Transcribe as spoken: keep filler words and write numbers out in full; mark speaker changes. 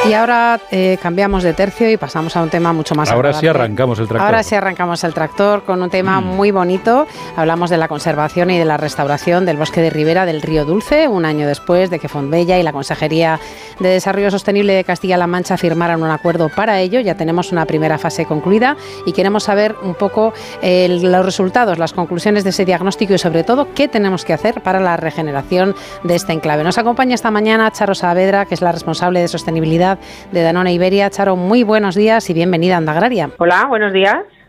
Speaker 1: Y ahora eh, cambiamos de tercio y pasamos a un tema mucho más
Speaker 2: Ahora
Speaker 1: agradable.
Speaker 2: sí arrancamos el tractor.
Speaker 1: Ahora sí arrancamos el tractor con un tema mm. muy bonito. Hablamos de la conservación y de la restauración del bosque de ribera del Río Dulce, un año después de que Fontbella y la Consejería de Desarrollo Sostenible de Castilla-La Mancha firmaran un acuerdo para ello. Ya tenemos una primera fase concluida y queremos saber un poco eh, los resultados, las conclusiones de ese diagnóstico y sobre todo qué tenemos que hacer para la regeneración de este enclave. Nos acompaña esta mañana Charo Saavedra, que es la responsable de sostenibilidad de Danone Iberia. Charo, muy buenos días y bienvenida a Onda Agraria.
Speaker 3: Hola, buenos días.